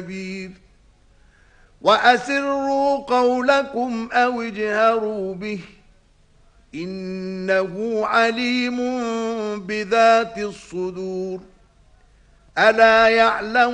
كبير وأسروا قولكم أو اجهروا به إنه عليم بذات الصدور ألا يعلم